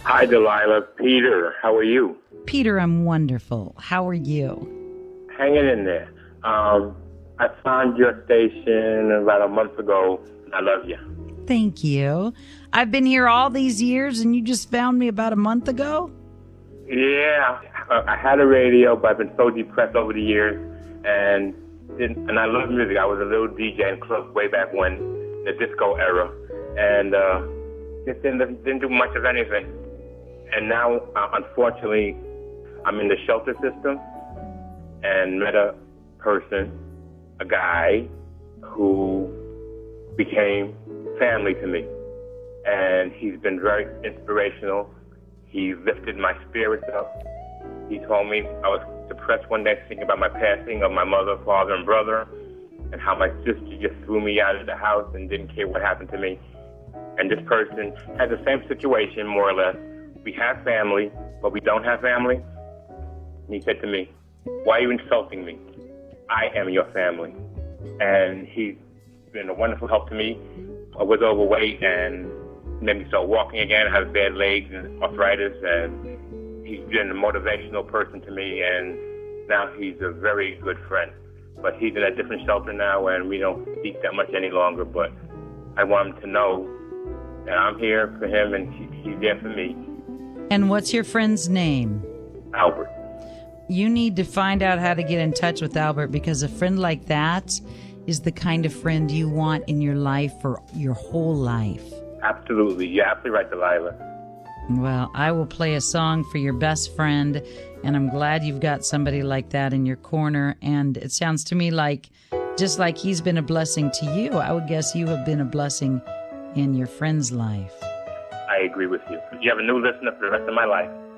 Hi, Delilah. Peter, how are you? Peter, I'm wonderful. How are you? Hanging in there. I found your station about a month ago. I love you. Thank you. I've been here all these years, and you just found me about a month ago? Yeah, I had a radio, but I've been so depressed over the years, and I love music. I was a little DJ in clubs way back when, the disco era, and just didn't do much of anything. And now, unfortunately, I'm in the shelter system and met a person, a guy, who became family to me. And he's been very inspirational. He lifted my spirits up. He told me I was depressed one day thinking about my passing of my mother, father, and brother, and how my sister just threw me out of the house and didn't care what happened to me. And this person had the same situation, more or less. We have family, but we don't have family. And he said to me, "Why are you insulting me? I am your family." And he's been a wonderful help to me. I was overweight and made me start walking again. I have bad legs and arthritis, and he's been a motivational person to me, and now he's a very good friend. But he's in a different shelter now, and we don't speak that much any longer, but I want him to know that I'm here for him, and he's there for me. And what's your friend's name? Albert. You need to find out how to get in touch with Albert, because a friend like that is the kind of friend you want in your life for your whole life. Absolutely. You're absolutely right, Delilah. Well, I will play a song for your best friend, and I'm glad you've got somebody like that in your corner. And it sounds to me like, just like he's been a blessing to you, I would guess you have been a blessing in your friend's life. I agree with you. You have a new listener for the rest of my life.